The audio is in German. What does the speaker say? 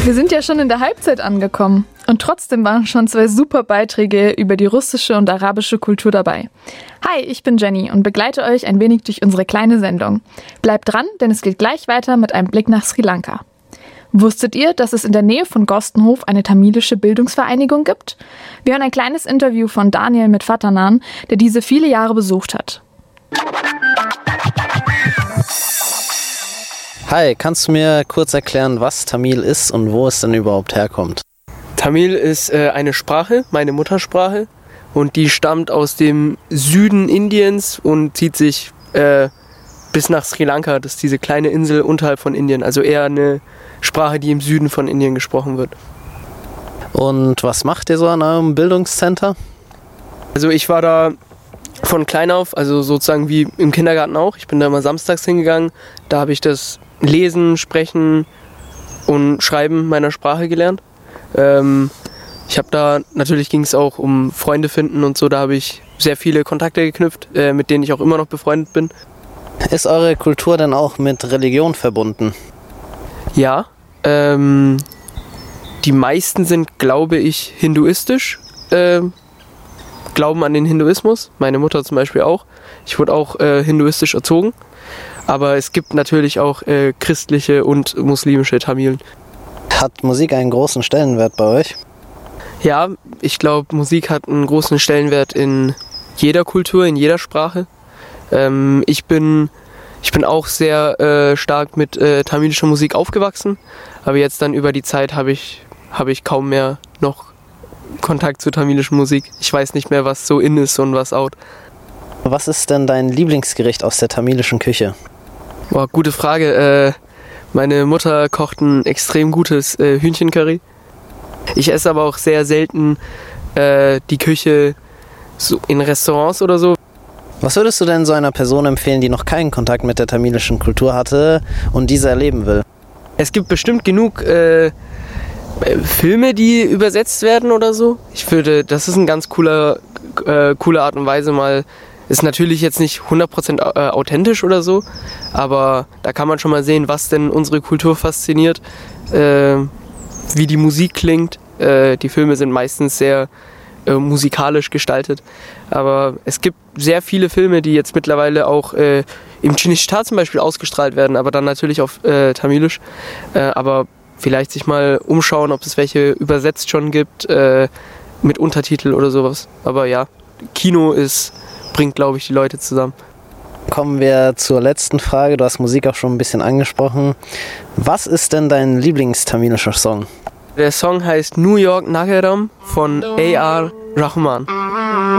Wir sind ja schon in der Halbzeit angekommen und trotzdem waren schon 2 super Beiträge über die russische und arabische Kultur dabei. Hi, ich bin Jenny und begleite euch ein wenig durch unsere kleine Sendung. Bleibt dran, denn es geht gleich weiter mit einem Blick nach Sri Lanka. Wusstet ihr, dass es in der Nähe von Gostenhof eine tamilische Bildungsvereinigung gibt? Wir hören ein kleines Interview von Daniel mit Vatanan, der diese viele Jahre besucht hat. Hi, kannst du mir kurz erklären, was Tamil ist und wo es denn überhaupt herkommt? Tamil ist eine Sprache, meine Muttersprache, und die stammt aus dem Süden Indiens und zieht sich bis nach Sri Lanka. Das ist diese kleine Insel unterhalb von Indien, also eher eine Sprache, die im Süden von Indien gesprochen wird. Und was macht ihr so an eurem Bildungscenter? Also ich war da von klein auf, also sozusagen wie im Kindergarten auch. Ich bin da immer samstags hingegangen, da habe ich das Lesen, Sprechen und Schreiben meiner Sprache gelernt. Ich habe da, natürlich ging es auch um Freunde finden und so, da habe ich sehr viele Kontakte geknüpft, mit denen ich auch immer noch befreundet bin. Ist eure Kultur denn auch mit Religion verbunden? Ja, die meisten sind, glaube ich, hinduistisch, glauben an den Hinduismus, meine Mutter zum Beispiel auch. Ich wurde auch hinduistisch erzogen, aber es gibt natürlich auch christliche und muslimische Tamilen. Hat Musik einen großen Stellenwert bei euch? Ja, ich glaube, Musik hat einen großen Stellenwert in jeder Kultur, in jeder Sprache. Ich bin auch sehr stark mit tamilischer Musik aufgewachsen, aber jetzt dann über die Zeit habe ich kaum mehr noch Kontakt zu tamilischer Musik. Ich weiß nicht mehr, was so in ist und was out. Was ist denn dein Lieblingsgericht aus der tamilischen Küche? Boah, gute Frage. Meine Mutter kocht ein extrem gutes Hühnchencurry. Ich esse aber auch sehr selten die Küche so in Restaurants oder so. Was würdest du denn so einer Person empfehlen, die noch keinen Kontakt mit der tamilischen Kultur hatte und diese erleben will? Es gibt bestimmt genug Filme, die übersetzt werden oder so. Ich finde, das ist eine ganz coole Art und Weise mal. Ist natürlich jetzt nicht 100% authentisch oder so, aber da kann man schon mal sehen, was denn unsere Kultur fasziniert, wie die Musik klingt. Die Filme sind meistens sehr musikalisch gestaltet, aber es gibt sehr viele Filme, die jetzt mittlerweile auch im chinesischen Staat zum Beispiel ausgestrahlt werden, aber dann natürlich auf Tamilisch, aber vielleicht sich mal umschauen, ob es welche übersetzt schon gibt, mit Untertitel oder sowas. Aber ja, Kino bringt, glaube ich, die Leute zusammen. Kommen wir zur letzten Frage. Du hast Musik auch schon ein bisschen angesprochen. Was ist denn dein Lieblingstamilischer Song? Der Song heißt New York Nagaram von A.R. Rahman.